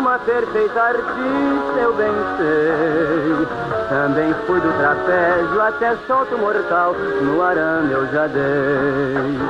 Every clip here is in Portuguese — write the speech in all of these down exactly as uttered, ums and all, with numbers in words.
uma perfeita artista, eu bem sei. Também fui do trapézio até solto mortal, no arame eu já dei.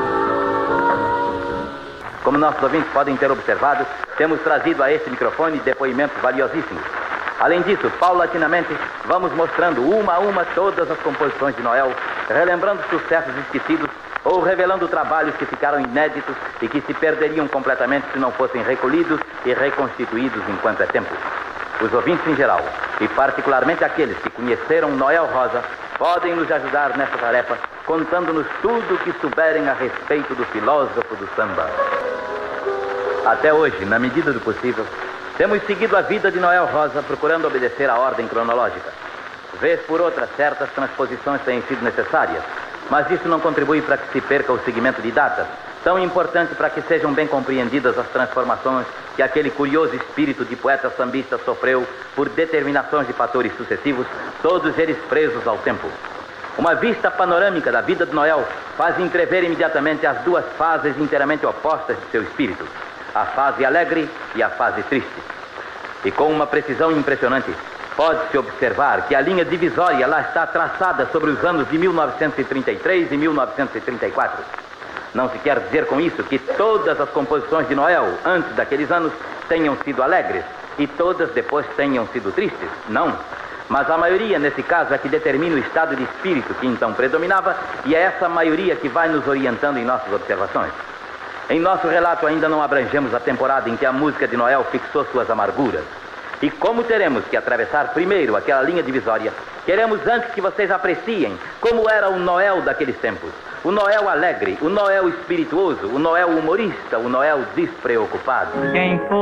Como nossos ouvintes podem ter observado, temos trazido a este microfone depoimentos valiosíssimos. Além disso, paulatinamente, vamos mostrando uma a uma todas as composições de Noel, relembrando sucessos esquecidos ou revelando trabalhos que ficaram inéditos e que se perderiam completamente se não fossem recolhidos e reconstituídos enquanto é tempo. Os ouvintes em geral, e particularmente aqueles que conheceram Noel Rosa, podem nos ajudar nessa tarefa, contando-nos tudo o que souberem a respeito do filósofo do samba. Até hoje, na medida do possível, temos seguido a vida de Noel Rosa, procurando obedecer à ordem cronológica. Vez por outra, certas transposições têm sido necessárias, mas isso não contribui para que se perca o seguimento de datas, tão importante para que sejam bem compreendidas as transformações que aquele curioso espírito de poeta sambista sofreu por determinações de fatores sucessivos, todos eles presos ao tempo. Uma vista panorâmica da vida de Noel faz entrever imediatamente as duas fases inteiramente opostas de seu espírito, a fase alegre e a fase triste. E com uma precisão impressionante, pode-se observar que a linha divisória lá está traçada sobre os anos de mil novecentos e trinta e três e mil novecentos e trinta e quatro. Não se quer dizer com isso que todas as composições de Noel antes daqueles anos tenham sido alegres e todas depois tenham sido tristes. Não. Mas a maioria, nesse caso, é que determina o estado de espírito que então predominava, e é essa maioria que vai nos orientando em nossas observações. Em nosso relato ainda não abrangemos a temporada em que a música de Noel fixou suas amarguras. E como teremos que atravessar primeiro aquela linha divisória, queremos antes que vocês apreciem como era o Noel daqueles tempos. O Noel alegre, o Noel espirituoso, o Noel humorista, o Noel despreocupado. Quem